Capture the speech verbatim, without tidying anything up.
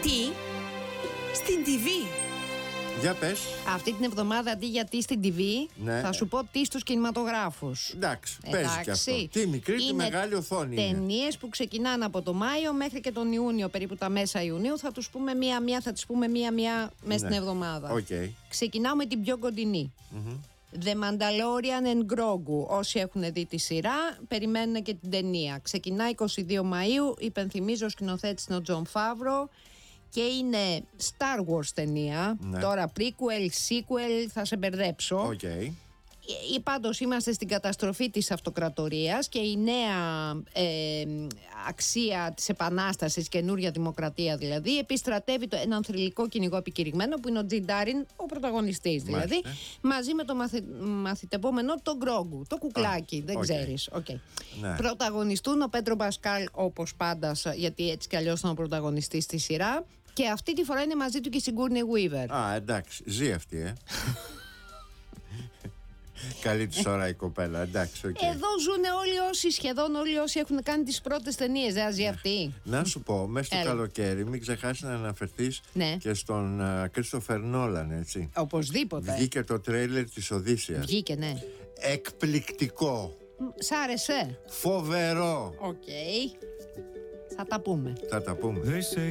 Τι? Στην τι βι. Για πες. Αυτή την εβδομάδα αντί για τι στην τι βι, Ναι. θα σου πω τι στους κινηματογράφους. Εντάξει, παίζει και αυτό. Τι μικρή, τι μεγάλη οθόνη. Ταινίες που ξεκινάνε από το Μάιο μέχρι και τον Ιούνιο, περίπου τα μέσα Ιουνίου. Θα τους πούμε μία-μία, θα τις πούμε μία-μία μέσα Ναι. στην εβδομάδα. Okay. Ξεκινάω με την πιο κοντινή. Mm-hmm. The Mandalorian and Grogu. Όσοι έχουν δει τη σειρά, περιμένουν και την ταινία. Ξεκινά εικοστή δεύτερη Μαΐου. Υπενθυμίζω, ο σκηνοθέτης είναι ο Τζον Φάβρο. Και είναι Star Wars ταινία. Ναι. Τώρα prequel, sequel, θα σε μπερδέψω. Okay. Ή πάντως είμαστε στην καταστροφή της αυτοκρατορίας και η νέα ε, αξία της επανάστασης, καινούρια δημοκρατία δηλαδή, επιστρατεύει το, έναν θρυλικό κυνηγό επικηρυγμένο που είναι ο Τζιν Ντάριν, ο πρωταγωνιστής δηλαδή, Μάλιστα. μαζί με το μαθη, μαθητεπόμενο τον Γκρόγκου, το κουκλάκι, δεν okay. ξέρεις. Okay. Ναι. Πρωταγωνιστούν ο Πέντρο Πασκάλ όπως πάντα, γιατί έτσι κι αλλιώς ήταν ο πρωταγωνιστής στη σειρά, και αυτή τη φορά είναι μαζί του και η Σιγκούρνι Γουίβερ. Α, εντάξει, ζει αυτή, ε. Καλή της ώρα η κοπέλα, εντάξει, okay. Εδώ ζουν όλοι όσοι, σχεδόν όλοι όσοι έχουν κάνει τις πρώτες ταινίες, δεν ζει αυτή. Να σου πω, μέσα στο Έλα. καλοκαίρι μην ξεχάσεις να αναφερθείς Ναι. και στον Κρίστοφερ Νόλαν, έτσι. Οπωσδήποτε. Βγήκε το τρέιλερ της Οδύσσειας. Βγήκε, ναι. Εκπληκτικό. Σ' άρεσε. Φοβερό. Οκ. Θα τα πούμε. Θα τα πούμε.